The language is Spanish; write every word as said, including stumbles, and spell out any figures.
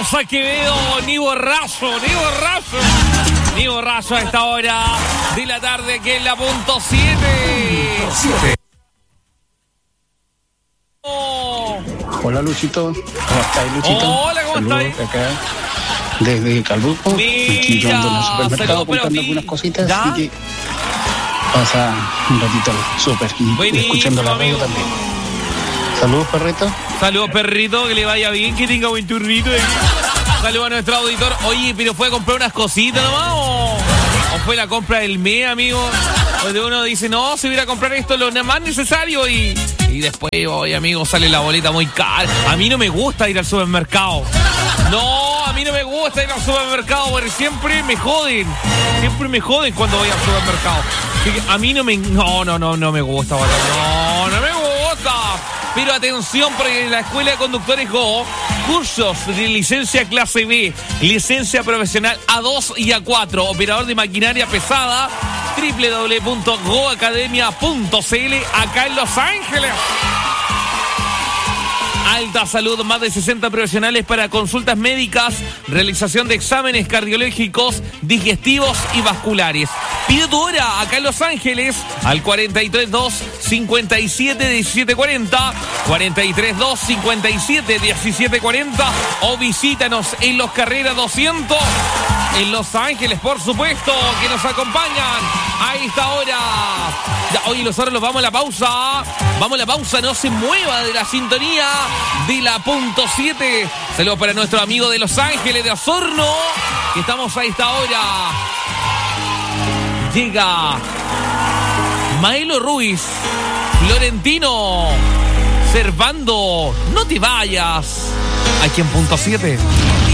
Carlos Quevedo, ni borracho, ni borracho, ni borracho a esta hora de la tarde, que es la punto siete. Oh. Hola Luchito, ¿cómo estáis Luchito? Hola, ¿cómo Saludos estáis? acá desde Calbuco, aquí yo ando en el supermercado saludos, comprando pero, algunas cositas, ¿ya? así que pasa un ratito al súper y Buenísimo, escuchando la radio amigo. también. Saludos perrito. Saludos, perrito, que le vaya bien, que tenga buen churrito. eh. Saludos a nuestro auditor. Oye, pero ¿fue a comprar unas cositas nomás o, o fue la compra del mes, amigo? Donde uno dice, no, se hubiera a comprar esto lo más necesario y, y después, oye, amigo, sale la boleta muy cara. A mí no me gusta ir al supermercado. No, a mí no me gusta ir al supermercado porque siempre me joden. Siempre me joden cuando voy al supermercado. Así que a mí no me... No, no, no, no me gusta. No, no me gusta. Pero atención, porque en la Escuela de Conductores Go, cursos de licencia clase B, licencia profesional A dos y A cuatro, operador de maquinaria pesada, doble u doble u doble u punto go academia punto c l, acá en Los Ángeles. Alta Salud, más de sesenta profesionales para consultas médicas, realización de exámenes cardiológicos, digestivos y vasculares. Pide tu hora acá en Los Ángeles al cuarenta y tres dos cincuenta y siete diecisiete cuarenta, cuarenta y tres dos cincuenta y siete diecisiete cuarenta o visítanos en Los Carreras doscientos en Los Ángeles, por supuesto, que nos acompañan a esta hora. Ya, oye, nosotros nos vamos a la pausa. Vamos a la pausa, no se mueva de la sintonía de la punto siete. Saludos para nuestro amigo de Los Ángeles, de Osorno, que estamos a esta hora. Llega Maelo Ruiz, Florentino, Servando, no te vayas. Aquí en punto siete.